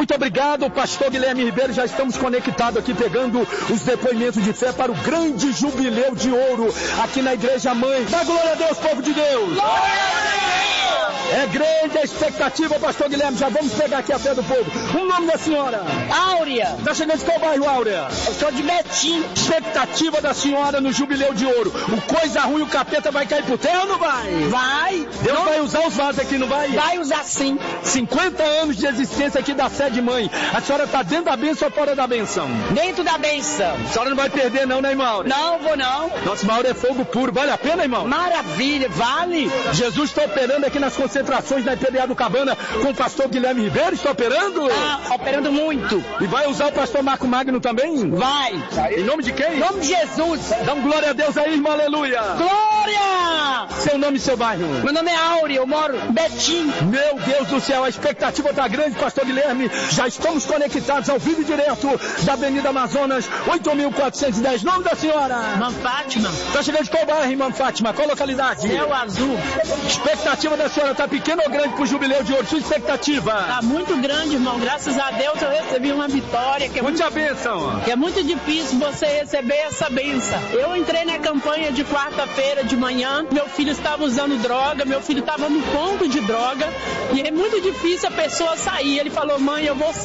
Muito obrigado, pastor Guilherme Ribeiro. Já estamos conectados aqui, pegando os depoimentos de fé para o grande jubileu de ouro aqui na Igreja Mãe. Dá glória a Deus, povo de Deus! Glória a Deus! É grande a expectativa, pastor Guilherme. Já vamos pegar aqui a fé do povo. O nome da senhora? Áurea. Tá chegando de qual bairro, Áurea? Eu sou de Betim. Expectativa da senhora no jubileu de ouro. O coisa ruim, o capeta vai cair por terra ou não vai? Vai. Deus não vai usar os vasos aqui, não vai? Vai usar sim. 50 anos de existência aqui da Sede Mãe. A senhora tá dentro da bênção ou fora da bênção? Dentro da bênção. A senhora não vai perder não, né, irmão? Não, vou não. Nossa, Mauro é fogo puro. Vale a pena, irmão? Maravilha, vale. Jesus está operando aqui nas concentrações da IPDA do Cabana com o pastor Guilherme Ribeiro. Está operando? Operando muito. E vai usar o pastor Marco Magno também? Vai. Em nome de quem? Em nome de Jesus. Dá um glória a Deus aí, irmão, aleluia. Glória! Seu nome e seu bairro? Meu nome é Áurea, eu moro em Betim. Meu Deus do céu, a expectativa tá grande, pastor Guilherme. Já estamos conectados ao vivo e direto da Avenida Amazonas, 8.410. Nome da senhora? Irmã Fátima. Tá chegando de qual bairro, irmã Fátima? Qual localidade? Céu Azul. Expectativa da senhora tá pequena ou grande pro jubileu de ouro? Sua expectativa? Tá muito grande, irmão. Graças a Deus eu recebi uma vitória. Que é muita bênção. Que é muito difícil você receber essa bênção. Eu entrei na campanha de quarta-feira de manhã. Meu filho estava usando droga. Meu filho estava no ponto de droga. E é muito difícil a pessoa sair. Ele falou, mãe, eu vou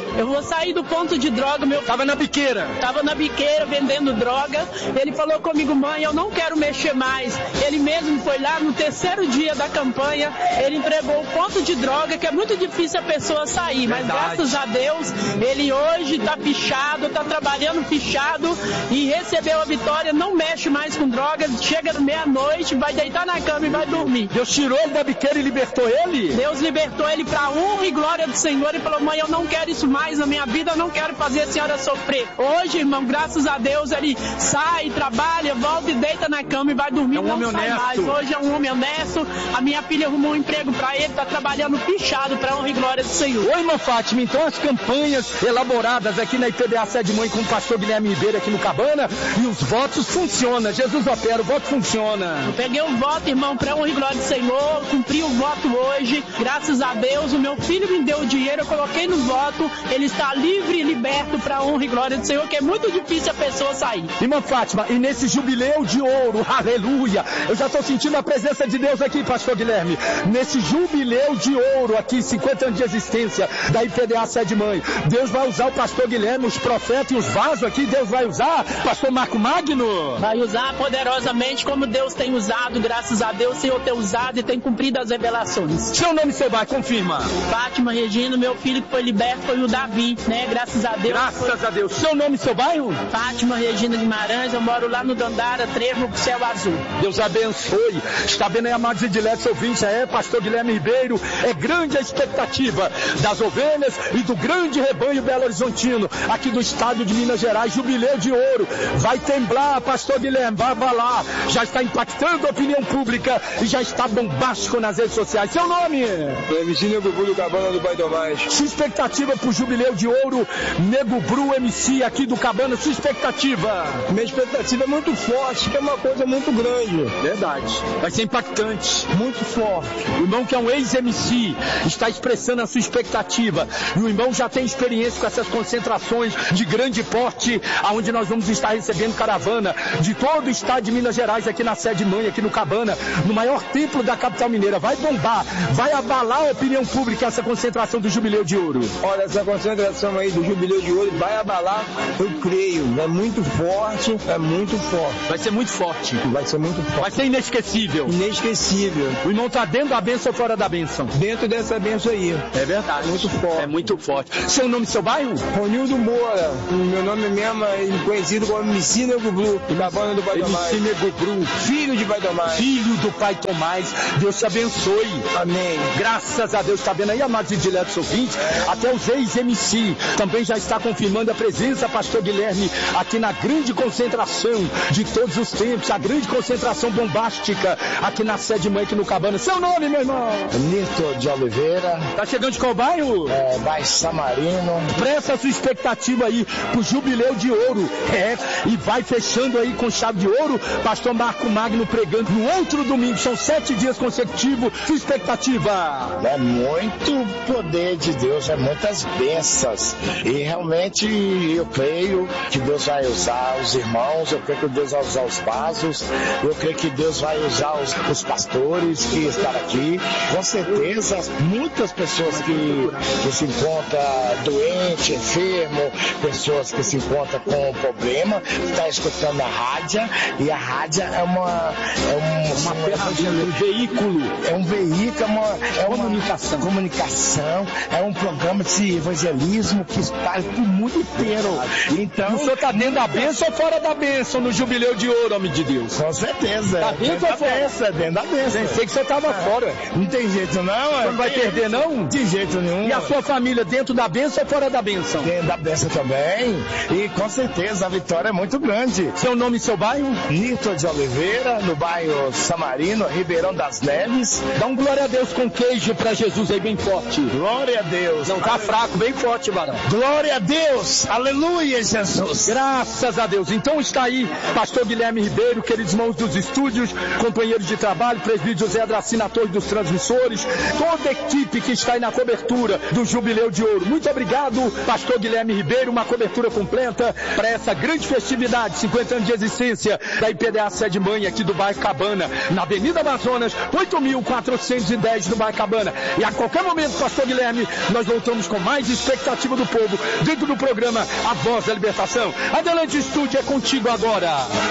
sair do ponto de droga. Meu filho tava na biqueira. Tava na biqueira vendendo droga. Ele falou comigo, mãe, eu não quero mexer mais. Ele mesmo foi lá no terceiro dia da campanha. Ele entregou o ponto de droga, que é muito difícil a pessoa sair. Mas graças a Deus, ele hoje está fichado, está trabalhando fichado e recebeu a vitória. Não mexe mais com drogas. Chega meia-noite, vai deitar na cama e vai dormir. Deus tirou ele da biqueira e libertou ele? Deus libertou ele para honra e glória do Senhor e falou, mãe, eu não quero isso mais na minha vida, eu não quero fazer a senhora sofrer. Hoje, irmão, graças a Deus, ele sai, trabalha, volta e deita na cama e vai dormir. É um homem honesto. Mais. Hoje é um homem honesto. A minha filha arrumou um emprego para ele, está trabalhando fichado para honra e glória do Senhor. Oi, irmã Fátima, então as campanhas elaboradas aqui na IPDA Sede Mãe com o pastor Guilherme Ribeiro aqui no Cabana e os votos funcionam. Jesus opera, o voto funciona. Eu peguei um voto, irmão, para honra e glória do Senhor, cumpri o voto hoje, graças a Deus. O meu filho me deu o dinheiro, eu coloquei no voto, ele está livre e liberto para honra e glória do Senhor, que é muito difícil a pessoa sair. Irmã Fátima, e nesse jubileu de ouro, aleluia, eu já estou sentindo a presença de Deus aqui, pastor Guilherme, nesse jubileu de ouro aqui, 50 anos de existência da IPDA Sede Mãe, Deus vai usar o pastor Guilherme, os profetas e os vasos aqui, Deus vai usar, pastor Marco Magno? Vai usar poderosamente como Deus tem usado, graças a Deus, o Senhor tem usado e tem cumprido as revelações. Seu nome, seu bairro, confirma. Fátima Regina, meu filho que foi liberto foi o Davi, né, graças a Deus. Graças a Deus. Seu nome, seu bairro? Fátima Regina Guimarães, eu moro lá no Dandara, Trevo, Céu Azul. Deus abençoe. Está vendo aí, amados e diletos ouvintes, pastor Guilherme Ribeiro, é grande a expectativa das ovelhas e do grande rebanho Belo Horizontino, aqui do estado de Minas Gerais, jubileu de ouro, vai temblar, pastor Guilherme, vai lá, já está impactando a opinião pública e já está bombástico nas redes sociais. Seu nome? MC Nego Bru do Cabana do Pai Tomás. Sua expectativa pro jubileu de ouro, Nego Bru MC aqui do Cabana, sua expectativa? Minha expectativa é muito forte, que é uma coisa muito grande. Verdade, vai ser impactante. Muito forte. O irmão que é um ex-MC está expressando a sua expectativa. E o irmão já tem experiência com essas concentrações de grande porte, aonde nós vamos estar recebendo caravana de todo o estado de Minas Gerais aqui na Sede Mãe, aqui no Cabana, no maior templo da capital mineira. Vai bombar, vai abalar a opinião pública essa concentração do Jubileu de Ouro. Olha, essa concentração aí do Jubileu de Ouro vai abalar, eu creio. É muito forte, é muito forte. Vai ser muito forte. Vai ser muito forte. Vai ser inesquecível. Inesquecível. O irmão tá dentro da bênção ou fora da bênção? Dentro dessa bênção aí. É verdade. Muito forte. É muito forte. Seu nome e seu bairro? Ronildo Moura. Meu nome mesmo é conhecido como MC Nego Bru, da banda do Pai Tomás. MC Nego Bru. Filho de Pai Tomás. Filho do Pai Tomás. Deus te abençoe. Amém. Graças a Deus. Tá vendo aí, amados e diletos ouvintes? Até os ex-MC também já está confirmando a presença, pastor Guilherme, aqui na grande concentração de todos os tempos, a grande concentração bombástica aqui na Sede Mãe, aqui no Cabana. Seu nome, meu irmão? Nito de Oliveira. Tá chegando de qual bairro? Bairro Samarino. Presta a sua expectativa aí pro Jubileu de Ouro. E vai fechando aí com chave de ouro, pastor Marco Magno pregando no outro domingo. São 7 dias consecutivos. Sua expectativa? É muito poder de Deus, é muitas bênçãos. E realmente eu creio que Deus vai usar os irmãos, eu creio que Deus vai usar os vasos, eu creio que Deus vai usar os pastores que estão aqui. Com certeza, muitas pessoas que se encontram doentes, enfermos, pessoas que se encontram com problema, estão escutando a rádio, e a rádio é uma ferramenta, um veículo. É um veículo, é comunicação, é um programa de evangelismo que espalha para o mundo inteiro. Então, o senhor está dentro da bênção ou fora da bênção no Jubileu de Ouro, homem de Deus? Com certeza. Está dentro ou fora? Dentro da bênção. Pensei que você estava fora. Não tem jeito não. Você não vai perder não? De jeito nenhum. E a sua família dentro da bênção ou fora da bênção? Dentro da bênção também. E com certeza a vitória é muito grande. Seu nome e seu bairro? Nito de Oliveira, no bairro Samarino, Ribeirão das Neves. Dá um glória a Deus com queijo pra Jesus aí bem forte. Glória a Deus. Não tá fraco, bem forte, varão. Glória a Deus. Aleluia, Jesus. Graças a Deus. Então está aí, pastor Guilherme Ribeiro, queridos irmãos dos estúdios, companheiros de trabalho, presbítero José Dracina Torres dos transmissores, toda a equipe que está aí na cobertura do Jubileu de Ouro. Muito obrigado, pastor Guilherme Ribeiro, uma cobertura completa para essa grande festividade, 50 anos de existência da IPDA Sede Mãe aqui do bairro Cabana, na Avenida Amazonas, 8.410 no bairro Cabana. E a qualquer momento, pastor Guilherme, nós voltamos com mais expectativa do povo dentro do programa A Voz da Libertação. Adelante, estúdio, é contigo agora.